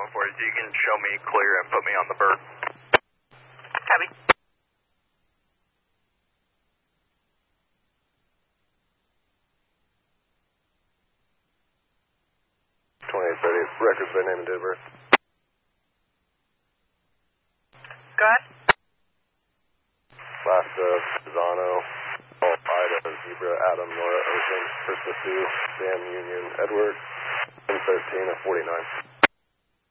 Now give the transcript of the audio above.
for you. You can show me clear and put me on the bird. Copy. 2830, records by name and date of birth. Go ahead. Lasta, Pisano, Ida, Zebra, Adam, Nora, Ocean, Krista Sue, Sam, Union, Edward, 1013 of 49.